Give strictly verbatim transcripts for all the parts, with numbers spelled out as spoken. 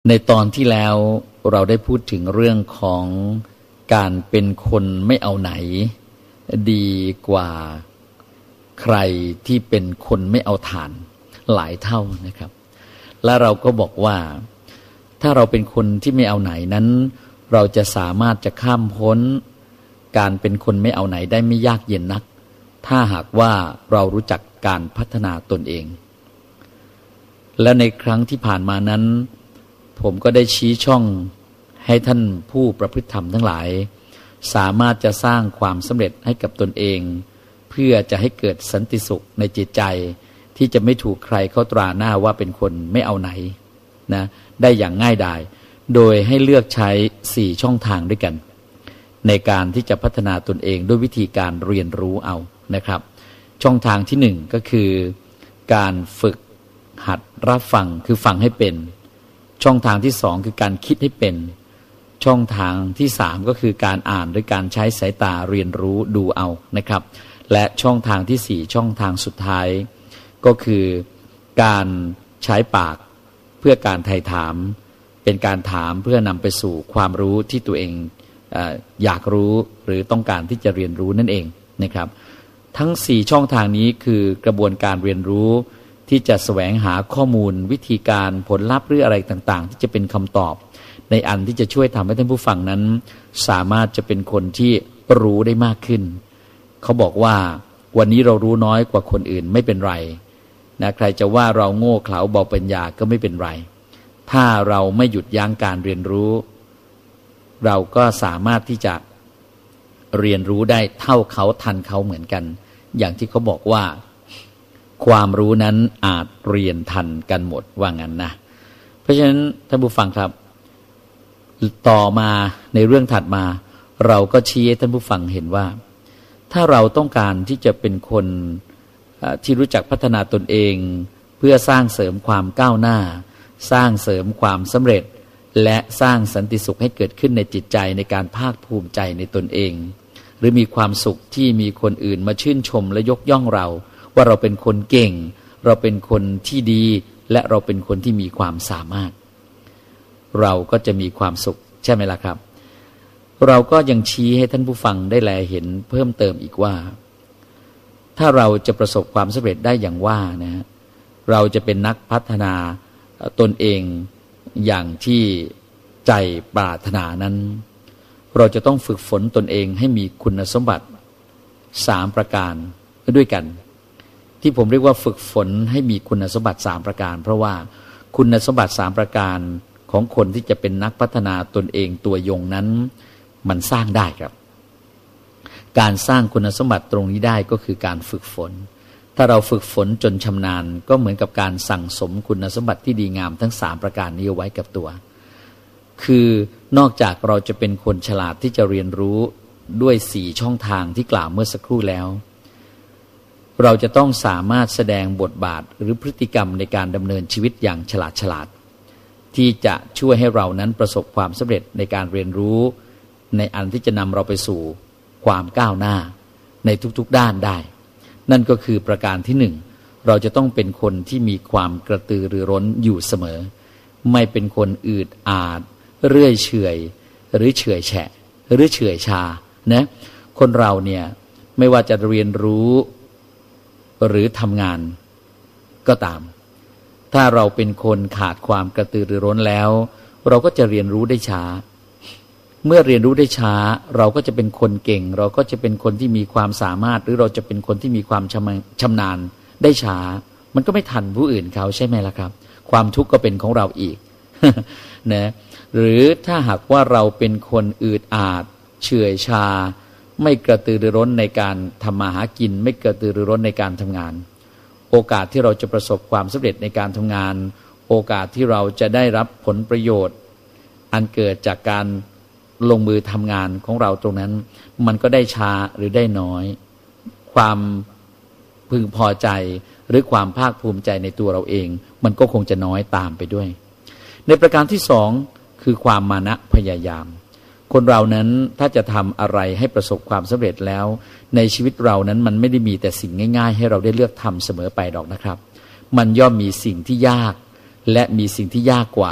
ในตอนที่แล้วเราได้พูดถึงเรื่องของการเป็นคนไม่เอาไหนดีกว่าใครที่เป็นคนไม่เอาฐานหลายเท่านะครับและเราก็บอกว่าถ้าเราเป็นคนที่ไม่เอาไหนนั้นเราจะสามารถจะข้ามพ้นการเป็นคนไม่เอาไหนได้ไม่ยากเย็นนักถ้าหากว่าเรารู้จักการพัฒนาตนเองและในครั้งที่ผ่านมานั้นผมก็ได้ชี้ช่องให้ท่านผู้ประพฤติธรรมทั้งหลายสามารถจะสร้างความสำเร็จให้กับตนเองเพื่อจะให้เกิดสันติสุขในจิตใจที่จะไม่ถูกใครเข้าตราหน้าว่าเป็นคนไม่เอาไหนนะได้อย่างง่ายดายโดยให้เลือกใช้สี่ช่องทางด้วยกันในการที่จะพัฒนาตนเองด้วยวิธีการเรียนรู้เอานะครับช่องทางที่หนึ่งก็คือการฝึกหัดรับฟังคือฟังให้เป็นช่องทางที่สองคือการคิดให้เป็นช่องทางที่สามก็คือการอ่านด้วยการใช้สายตาเรียนรู้ดูเอานะครับและช่องทางที่สี่ช่องทางสุดท้ายก็คือการใช้ปากเพื่อการไถ่ถามเป็นการถามเพื่อนำไปสู่ความรู้ที่ตัวเองเอ่ออยากรู้หรือต้องการที่จะเรียนรู้นั่นเองนะครับทั้งสี่ช่องทางนี้คือกระบวนการเรียนรู้ที่จะแสวงหาข้อมูลวิธีการผลลัพธ์หรืออะไรต่างๆที่จะเป็นคำตอบในอันที่จะช่วยทำให้ท่านผู้ฟังนั้นสามารถจะเป็นคนที่รู้ได้มากขึ้นเขาบอกว่าวันนี้เรารู้น้อยกว่าคนอื่นไม่เป็นไรนะใครจะว่าเราโง่เขลาเบาปัญญาก็ไม่เป็นไรถ้าเราไม่หยุดยั้งการเรียนรู้เราก็สามารถที่จะเรียนรู้ได้เท่าเขาทันเขาเหมือนกันอย่างที่เขาบอกว่าความรู้นั้นอาจเรียนทันกันหมดว่างั้นนะเพราะฉะนั้นท่านผู้ฟังครับต่อมาในเรื่องถัดมาเราก็ชี้ให้ท่านผู้ฟังเห็นว่าถ้าเราต้องการที่จะเป็นคนที่รู้จักพัฒนาตนเองเพื่อสร้างเสริมความก้าวหน้าสร้างเสริมความสำเร็จและสร้างสันติสุขให้เกิดขึ้นในจิตใจในการภาคภูมิใจในตนเองหรือมีความสุขที่มีคนอื่นมาชื่นชมและยกย่องเราว่าเราเป็นคนเก่งเราเป็นคนที่ดีและเราเป็นคนที่มีความสามารถเราก็จะมีความสุขใช่ไหมล่ะครับเราก็ยังชี้ให้ท่านผู้ฟังได้แลเห็นเพิ่มเติมอีกว่าถ้าเราจะประสบความสำเร็จได้อย่างว่านะเราจะเป็นนักพัฒนาตนเองอย่างที่ใจปรารถนานั้นเราจะต้องฝึกฝนตนเองให้มีคุณสมบัติสามประการด้วยกันที่ผมเรียกว่าฝึกฝนให้มีคุณสมบัติสามประการเพราะว่าคุณสมบัติสามประการของคนที่จะเป็นนักพัฒนาตนเองตัวยงนั้นมันสร้างได้ครับการสร้างคุณสมบัติตรงนี้ได้ก็คือการฝึกฝนถ้าเราฝึกฝนจนชำนาญก็เหมือนกับการสั่งสมคุณสมบัติที่ดีงามทั้งสามประการนี้เอาไว้กับตัวคือนอกจากเราจะเป็นคนฉลาดที่จะเรียนรู้ด้วยสี่ช่องทางที่กล่าวเมื่อสักครู่แล้วเราจะต้องสามารถแสดงบทบาทหรือพฤติกรรมในการดำเนินชีวิตอย่างฉลาดฉลาดที่จะช่วยให้เรานั้นประสบความสำเร็จในการเรียนรู้ในอันที่จะนำเราไปสู่ความก้าวหน้าในทุกๆด้านได้นั่นก็คือประการที่หนึ่งเราจะต้องเป็นคนที่มีความกระตือรือร้นอยู่เสมอไม่เป็นคนอืดอาดเรื่อยเฉื่อยหรือเฉื่อยแฉะหรือเฉื่อยชานะคนเราเนี่ยไม่ว่าจะเรียนรู้หรือทำงานก็ตามถ้าเราเป็นคนขาดความกระตือรือร้นแล้วเราก็จะเรียนรู้ได้ช้าเมื่อเรียนรู้ได้ช้าเราก็จะเป็นคนเก่งเราก็จะเป็นคนที่มีความสามารถหรือเราจะเป็นคนที่มีความชำนาญได้ช้ามันก็ไม่ทันผู้อื่นเขาใช่ไหมล่ะครับความทุกข์ก็เป็นของเราอีก นะหรือถ้าหากว่าเราเป็นคนอืดอาดเฉื่อยชาไม่กระตือรือร้นในการทำมาหากินไม่กระตือรือร้นในการทำงานโอกาสที่เราจะประสบความสำเร็จในการทำงานโอกาสที่เราจะได้รับผลประโยชน์อันเกิดจากการลงมือทำงานของเราตรงนั้นมันก็ได้ช้าหรือได้น้อยความพึงพอใจหรือความภาคภูมิใจในตัวเราเองมันก็คงจะน้อยตามไปด้วยในประการที่สองคือความมานะพยายามคนเรานั้นถ้าจะทำอะไรให้ประสบความสำเร็จแล้วในชีวิตเรานั้นมันไม่ได้มีแต่สิ่งง่ายๆให้เราได้เลือกทำเสมอไปหรอกนะครับมันย่อมมีสิ่งที่ยากและมีสิ่งที่ยากกว่า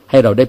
ให้เราได้